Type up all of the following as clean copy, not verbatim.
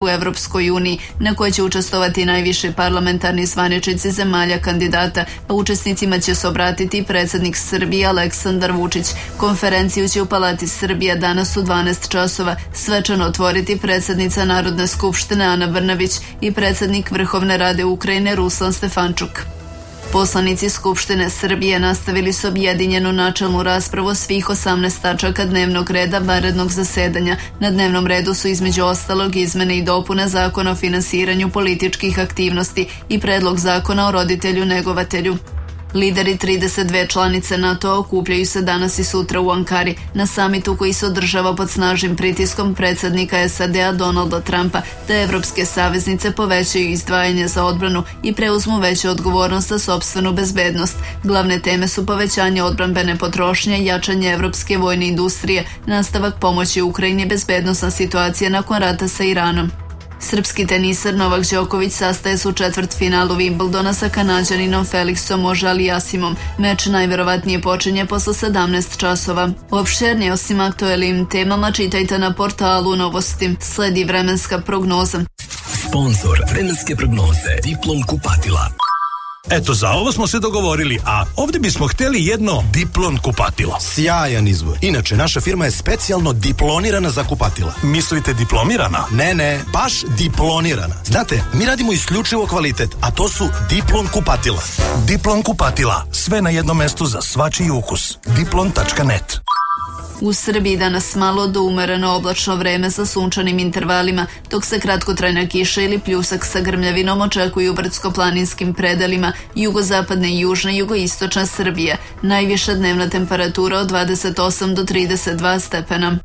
u Evropskoj uniji, na kojoj će učestvovati najviši parlamentarni zvaničnici zemalja kandidata, a učesnicima će se obratiti predsjednik Srbije Aleksandar Vučić. Konferenciju će u Palati Srbija danas u 12 časova svečano otvoriti predsjednica Narodne skupštine Ana Brnabić i predsjednik Vrhovne rade Ukrajine Ruslan Stefančuk. Poslanici Skupštine Srbije nastavili su objedinjenu načelnu raspravu svih 18 tačaka dnevnog reda vanrednog zasedanja. Na dnevnom redu su između ostalog izmene i dopune Zakona o finansiranju političkih aktivnosti i predlog Zakona o roditelju negovatelju. Lideri 32 članice NATO okupljaju se danas i sutra u Ankari na samitu koji se održava pod snažnim pritiskom predsjednika SAD-a Donalda Trumpa da evropske saveznice povećaju izdvajanje za odbranu i preuzmu veću odgovornost za sopstvenu bezbednost. Glavne teme su povećanje odbrambene potrošnje, jačanje evropske vojne industrije, nastavak pomoći Ukrajini, bezbednosna situacija nakon rata sa Iranom. Srpski tenisar Novak Đoković sastaje se u četvrtfinalu Wimbledona sa Kanađaninom Felixom Auger-Aliassimom. Meč najverovatnije počinje posle 17 časova. Opširnije osim aktuelnim temama čitajte na portalu Novosti. Sledi vremenska prognoza. Sponzor vremenske prognoze Diplom kupatila. Eto, za ovo smo se dogovorili, a ovdje bismo htjeli jedno Diplon kupatilo. Sjajan izbor. Inače, naša firma je specijalno diplonirana za kupatila. Mislite diplomirana? Ne, baš diplonirana. Znate, mi radimo isključivo kvalitet, a to su Diplon kupatila. Diplon kupatila, sve na jednom mestu za svačiji ukus. Diplon.net. U Srbiji danas malo do umereno oblačno vreme sa sunčanim intervalima, dok se kratkotrajna kiša ili pljusak sa grmljavinom očekuju u brdsko-planinskim predelima jugozapadne i južne jugoistočna Srbije. Najviša dnevna temperatura od 28 do 32 stepena.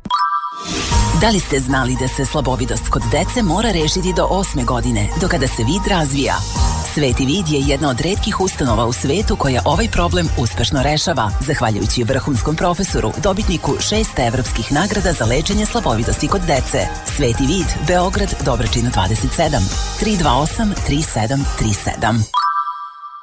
Da li ste znali da se slabovidost kod dece mora rešiti do 8. godine, do kada se vid razvija? Sveti vid je jedna od retkih ustanova u svetu koja ovaj problem uspešno rešava, zahvaljujući vrhunskom profesoru, dobitniku 6 evropskih nagrada za lečenje slabovidosti kod dece. Sveti vid, Beograd, Dobračina 27, 328 3737.